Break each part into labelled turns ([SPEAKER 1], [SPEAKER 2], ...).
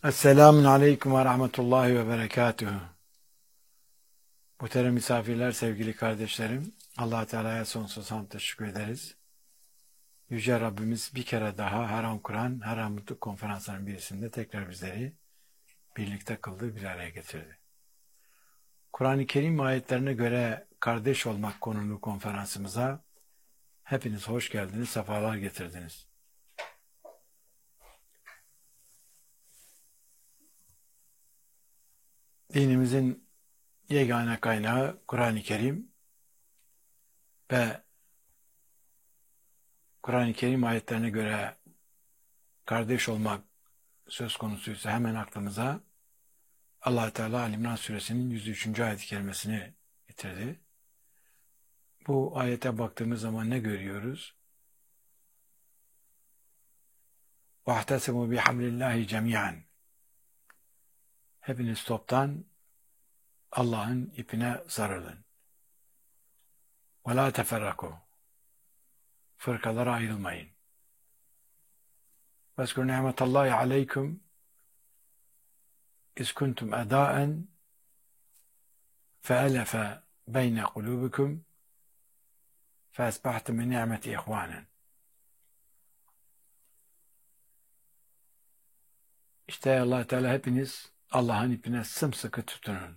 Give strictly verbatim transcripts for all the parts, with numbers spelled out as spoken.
[SPEAKER 1] Esselamun Aleyküm ve Rahmetullahi ve Berekatuhu. Muhterem misafirler, sevgili kardeşlerim, Allah Teala'ya sonsuz hamd teşekkür ederiz. Yüce Rabbimiz bir kere daha Haram Kur'an, Haram Mutluluk konferanslarının birisinde tekrar bizleri birlikte kıldı, bir araya getirdi. Kur'an-ı Kerim ayetlerine göre kardeş olmak konulu konferansımıza hepiniz hoş geldiniz, sefalar getirdiniz. Dinimizin yegane kaynağı Kur'an-ı Kerim ve Kur'an-ı Kerim ayetlerine göre kardeş olmak söz konusuysa hemen aklımıza Allah Teala Ali İmran suresinin yüz üçüncü ayet-i kerimesini getirdi. Bu ayete baktığımız zaman ne görüyoruz? وَاَحْتَسِمُوا بِحَبْلِ اللّٰهِ جَمِيعًا. Hepiniz toptan Allah'ın ipine sarılın. وَلَا تَفَرَّقُوا. Fırkalara ayrılmayın. وَاذْكُرْ نِعْمَةَ اللّٰهِ عَلَيْكُمْ اِذْ كُنْتُمْ اَدَاءً فَأَلَفَ بَيْنَ قُلُوبِكُمْ فَأَسْبَحْتُمْ بِنِعْمَةِ اِخْوَانًا. İşte Allah Teala hepiniz Allah'ın ipine sımsıkı tutunun.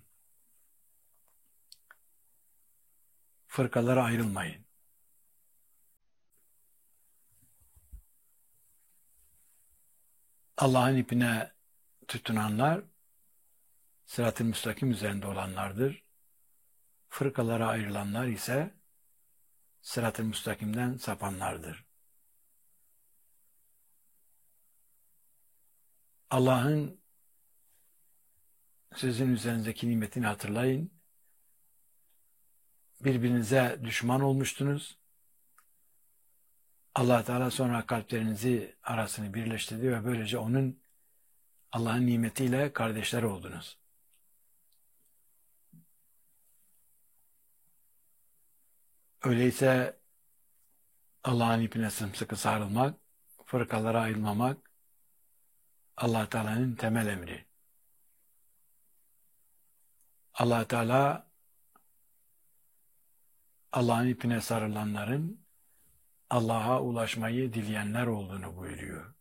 [SPEAKER 1] Fırkalara ayrılmayın. Allah'ın ipine tutunanlar sırat-ı müstakim üzerinde olanlardır. Fırkalara ayrılanlar ise sırat-ı müstakimden sapanlardır. Allah'ın sizin üzerinizdeki nimetini hatırlayın. Birbirinize düşman olmuştunuz. Allah Teala sonra kalplerinizi arasını birleştirdi ve böylece onun Allah'ın nimetiyle kardeşler oldunuz. Öyleyse Allah'ın ipine sımsıkı sarılmak, fırkalara ayrılmamak Allah Teala'nın temel emri. Allah Teala Allah'ın ipine sarılanların Allah'a ulaşmayı dileyenler olduğunu buyuruyor.